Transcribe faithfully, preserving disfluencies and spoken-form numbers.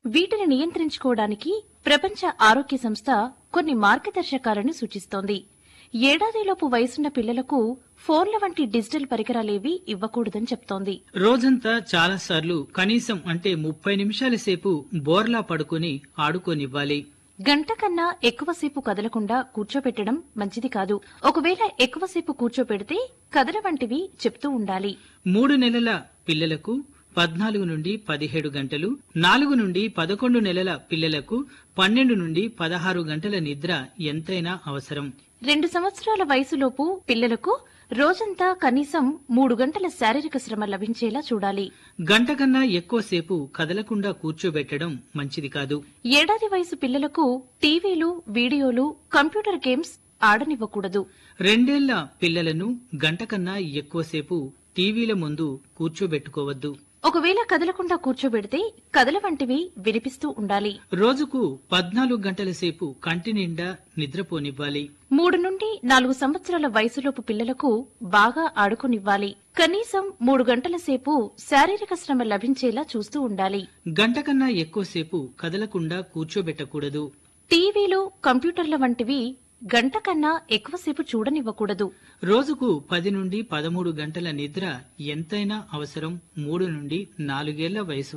వీటిని నియంత్రించుకోవడానికి ప్రపంచ ఆరోగ్య సంస్థ కొన్ని మార్గదర్శకాలను సూచిస్తోంది. ఏడాదిలోపు వయసున్న పిల్లలకు ఫోన్ల వంటి డిజిటల్ పరికరాలేవీ ఇవ్వకూడదని చెప్తోంది. రోజంతా చాలాసార్లు కనీసం అంటే ముప్పై నిమిషాల సేపు బోర్లా పడుకుని ఆడుకోనివ్వాలి. గంట కన్నా ఎక్కువసేపు కదలకుండా కూర్చోపెట్టడం మంచిది కాదు. ఒకవేళ ఎక్కువసేపు కూర్చోపెడితే కథల వంటివి చెప్తూ ఉండాలి. మూడు నెలల పిల్లలకు పద్నాలుగు నుండి పదిహేడు గంటలు, నాలుగు నుండి పదకొండు నెలల పిల్లలకు పన్నెండు నుండి పదహారు గంటల నిద్ర ఎంతైనా అవసరం. రెండు సంవత్సరాల వయసులోపు పిల్లలకు రోజంతా కనీసం మూడు గంటల శారీరక శ్రమ లభించేలా చూడాలి. గంట కన్నా ఎక్కువసేపు కదలకుండా కూర్చోబెట్టడం మంచిది కాదు. ఏడాది వయసు పిల్లలకు టీవీలు, వీడియోలు, కంప్యూటర్ గేమ్స్ ఆడనివ్వకూడదు. రెండేళ్ల పిల్లలను గంట కన్నా ఎక్కువసేపు టీవీల ముందు కూర్చోబెట్టుకోవద్దు. ఒకవేళ కదలకుండా కూర్చోబెడితే కథల వంటివి వినిపిస్తూ ఉండాలి. రోజుకు పద్నాలుగు గంటల సేపు కంటి నిండా నిద్రపోనివ్వాలి. మూడు నుండి నాలుగు సంవత్సరాల వయసులోపు పిల్లలకు బాగా ఆడుకోనివ్వాలి. కనీసం మూడు గంటల సేపు శారీరక శ్రమ లభించేలా చూస్తూ ఉండాలి. గంట కన్నా ఎక్కువసేపు కదలకుండా కూర్చోబెట్టకూడదు. టీవీలు, కంప్యూటర్ల వంటివి గంట కన్నా ఎక్కువసేపు చూడనివ్వకూడదు. రోజుకు పది నుండి పదమూడు గంటల నిద్ర ఎంతైనా అవసరం. మూడు నుండి నాలుగేళ్ల వయసు